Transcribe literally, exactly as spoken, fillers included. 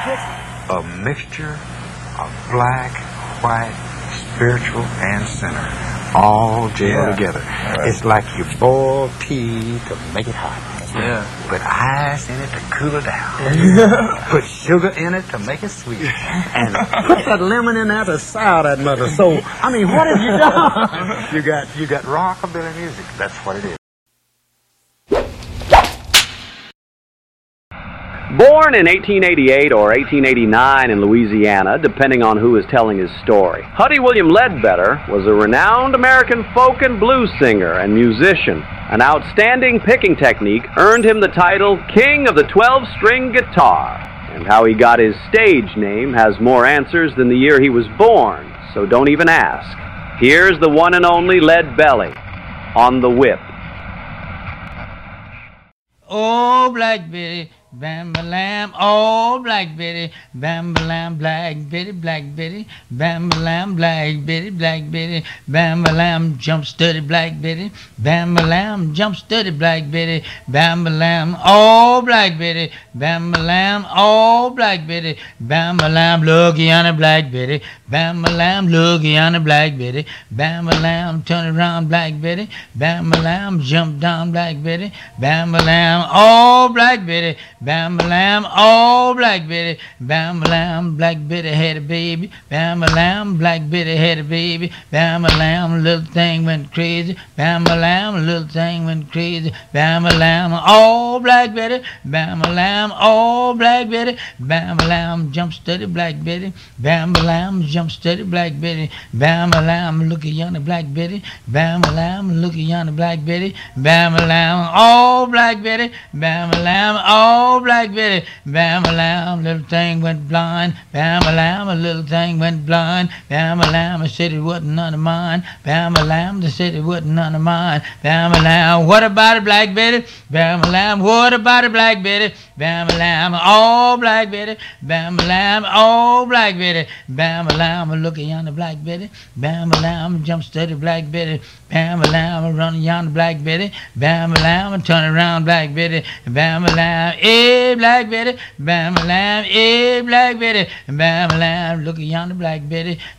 A mixture of black, white, spiritual, and sinner, all gel Yeah. together. Right. It's like you boil tea to make it hot. Yeah. Put ice in it to cool it down. Put sugar in it to make it sweet. And put that lemon in there to sour that mother. So, I mean, what have you done? You got, you got rockabilly music. That's what it is. Born in eighteen eighty-eight or eighteen eighty-nine in Louisiana, depending on who is telling his story, Huddy William Ledbetter was a renowned American folk and blues singer and musician. An outstanding picking technique earned him the title King of the twelve-string Guitar. And how he got his stage name has more answers than the year he was born, so don't even ask. Here's the one and only Lead Belly on the whip. Oh, Black Betty, bam-ba-lam, oh, Black Betty, bam-ba-lam, Black Betty, Black Betty, bam-ba-lam, Black Betty, Black Betty, bam-ba-lam, jump steady, Black Betty, bam-ba-lam, jump steady, Black Betty, bam-ba-lam, oh, Black Betty, bam-ba-lam, oh, Black Betty, bam-ba-lam, looky on the Black Betty, bam-ba-lam, looky on the Black Betty, bam-ba-lam, turn around, Black Betty, bam-ba-lam, jump down, Black Betty, bam-ba-lam, oh, Black Betty, bam-ba-lam, oh, Black Betty, bam-ba-lam, Black Betty had a baby, bam-ba-lam, Black Betty had a baby, bam-ba-lam, little thing went crazy, bam-ba-lam, little thing went crazy, bam-ba-lam, oh, Black Betty, bam-ba-lam, oh, Black Betty, bam-ba-lam, jump steady, Black Betty, bam-ba-lam, jump steady, Black Betty, bam-ba-lam, look at yonder Black Betty, bam-ba-lam, look at yonder Black Betty, bam-ba-lam, oh, Black Betty, bam-ba-lam, oh, Black Betty, bam-a-lam, little thing went blind, bam-a-lam, a little thing went blind, bam-a-lam, I said it wasn't none of mine, bam-a-lam, they said it wasn't none of mine, bam-a-lam, what about it, Black Betty, bam-a-lam, what about it, Black Betty, bam-a-lam, oh, Black Betty, bam-a-lam, oh, Black Betty, bam-a-lam, look at yonder Black Betty, bam-a-lam, jump steady, Black Betty, bam-a-lam, run yonder Black Betty, bam-a-lam, turn around, Black Betty, bam-a-lam, eh, Black Betty, bam-a-lam, eh, Black Betty, bam-a-lam, look at yonder Black Betty,